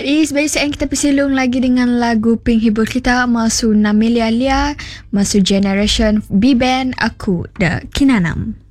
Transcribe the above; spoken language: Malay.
Is biasa yang kita persilung lagi dengan lagu Pink hibur kita masuk Namelia Lia, masuk Generation B Band Aku The Kinanam.